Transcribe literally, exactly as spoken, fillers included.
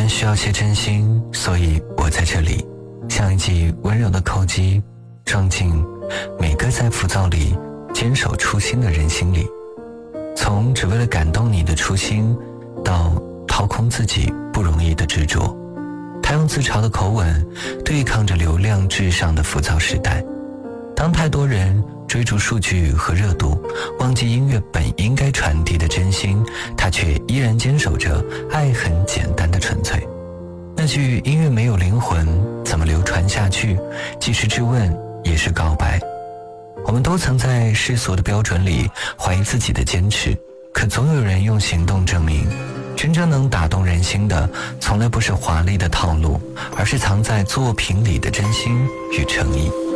需要些真心，所以我在这里，像一记温柔的扣击，撞进每个在浮躁里坚守初心的人心里。从只为了感动你的初心，到掏空自己不容易的执着。他用自嘲的口吻对抗着流量至上的浮躁时代。当太多人追逐数据和热度，忘记音乐本应该传递的真心，他却依然坚守着爱很简单的纯粹。那句音乐没有灵魂怎么流传下去，既是质问也是告白。我们都曾在世俗的标准里怀疑自己的坚持，可总有人用行动证明，真正能打动人心的从来不是华丽的套路，而是藏在作品里的真心与诚意。